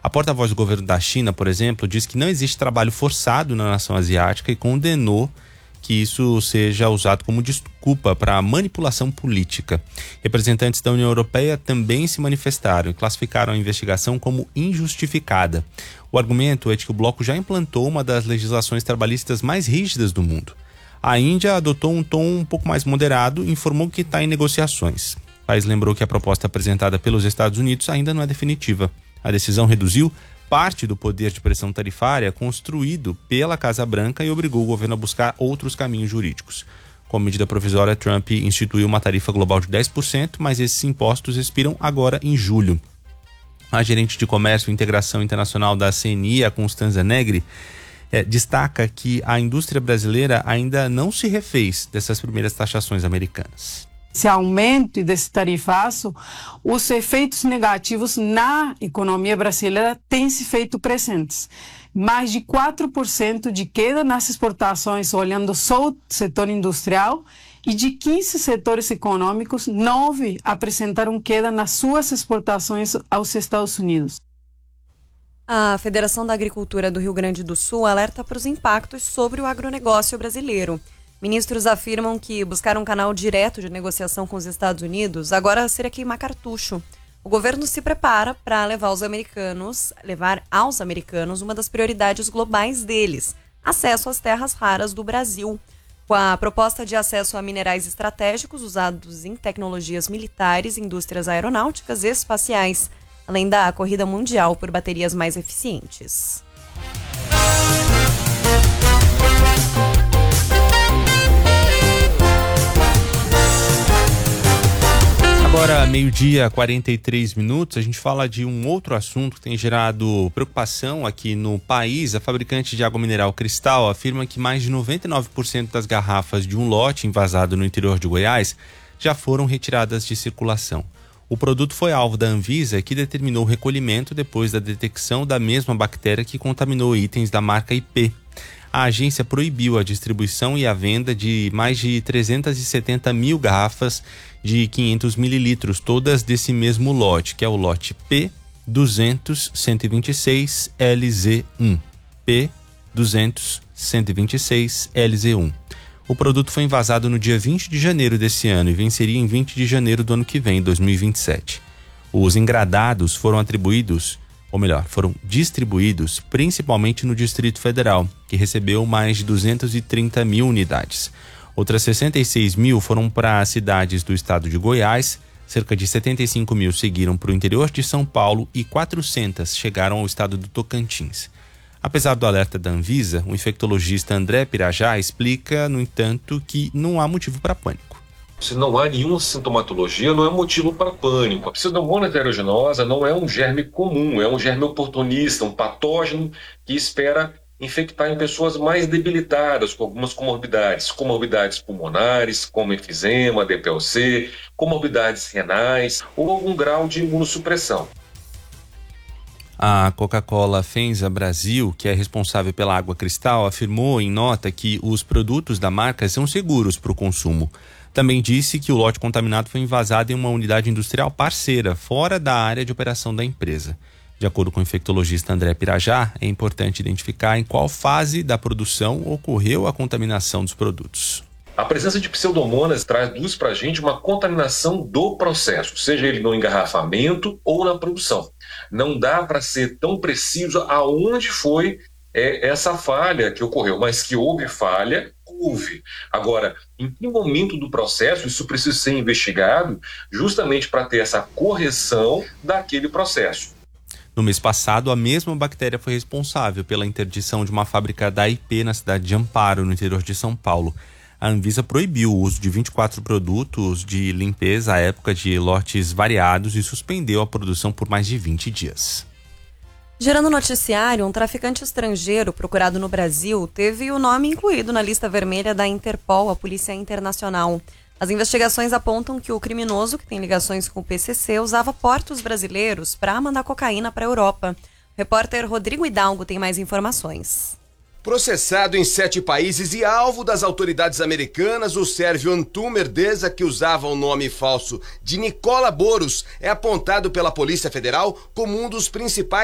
A porta-voz do governo da China, por exemplo, diz que não existe trabalho forçado na nação asiática e condenou que isso seja usado como desculpa para manipulação política. Representantes da União Europeia também se manifestaram e classificaram a investigação como injustificada. O argumento é de que o bloco já implantou uma das legislações trabalhistas mais rígidas do mundo. A Índia adotou um tom um pouco mais moderado e informou que está em negociações. O país lembrou que a proposta apresentada pelos Estados Unidos ainda não é definitiva. A decisão reduziu parte do poder de pressão tarifária construído pela Casa Branca e obrigou o governo a buscar outros caminhos jurídicos. Como medida provisória, Trump instituiu uma tarifa global de 10%, mas esses impostos expiram agora em julho. A gerente de Comércio e Integração Internacional da CNI, a Constanza Negri, destaca que a indústria brasileira ainda não se refez dessas primeiras taxações americanas. Esse aumento desse tarifaço, os efeitos negativos na economia brasileira têm se feito presentes. Mais de 4% de queda nas exportações, olhando só o setor industrial, e de 15 setores econômicos, 9 apresentaram queda nas suas exportações aos Estados Unidos. A Federação da Agricultura do Rio Grande do Sul alerta para os impactos sobre o agronegócio brasileiro. Ministros afirmam que buscar um canal direto de negociação com os Estados Unidos agora seria queimar cartucho. O governo se prepara para levar aos americanos uma das prioridades globais deles, acesso às terras raras do Brasil. Com a proposta de acesso a minerais estratégicos usados em tecnologias militares e indústrias aeronáuticas e espaciais, além da corrida mundial por baterias mais eficientes. Agora, 12:43, a gente fala de um outro assunto que tem gerado preocupação aqui no país. A fabricante de água mineral Cristal afirma que mais de 99% das garrafas de um lote envasado no interior de Goiás já foram retiradas de circulação. O produto foi alvo da Anvisa, que determinou o recolhimento depois da detecção da mesma bactéria que contaminou itens da marca IP. A agência proibiu a distribuição e a venda de mais de 370 mil garrafas de 500 mililitros, todas desse mesmo lote, que é o lote P200-126-LZ1. P200-126-LZ1. O produto foi envasado no dia 20 de janeiro desse ano e venceria em 20 de janeiro do ano que vem, 2027. Os engradados foram distribuídos principalmente no Distrito Federal, que recebeu mais de 230 mil unidades. Outras 66 mil foram para as cidades do estado de Goiás, cerca de 75 mil seguiram para o interior de São Paulo e 400 chegaram ao estado do Tocantins. Apesar do alerta da Anvisa, o infectologista André Pirajá explica, no entanto, que não há motivo para pânico. Se não há nenhuma sintomatologia, não é motivo para pânico. A Pseudomonas aeruginosa não é um germe comum, é um germe oportunista, um patógeno que espera infectar em pessoas mais debilitadas, com algumas comorbidades pulmonares, como enfisema, DPLC, comorbidades renais ou algum grau de imunossupressão. A Coca-Cola FEMSA Brasil, que é responsável pela água Cristal, afirmou em nota que os produtos da marca são seguros para o consumo. Também disse que o lote contaminado foi envasado em uma unidade industrial parceira, fora da área de operação da empresa. De acordo com o infectologista André Pirajá, é importante identificar em qual fase da produção ocorreu a contaminação dos produtos. A presença de pseudomonas traduz para a gente uma contaminação do processo, seja ele no engarrafamento ou na produção. Não dá para ser tão preciso aonde foi essa falha que ocorreu, mas que houve falha, houve. Agora, em que momento do processo isso precisa ser investigado justamente para ter essa correção daquele processo. No mês passado, a mesma bactéria foi responsável pela interdição de uma fábrica da IP na cidade de Amparo, no interior de São Paulo. A Anvisa proibiu o uso de 24 produtos de limpeza à época de lotes variados e suspendeu a produção por mais de 20 dias. Gerando noticiário, um traficante estrangeiro procurado no Brasil teve o nome incluído na lista vermelha da Interpol, a Polícia Internacional. As investigações apontam que o criminoso, que tem ligações com o PCC, usava portos brasileiros para mandar cocaína para a Europa. O repórter Rodrigo Hidalgo tem mais informações. Processado em 7 países e alvo das autoridades americanas, o sérvio Antun Merdeza, que usava o nome falso de Nicola Boros, é apontado pela Polícia Federal como um dos principais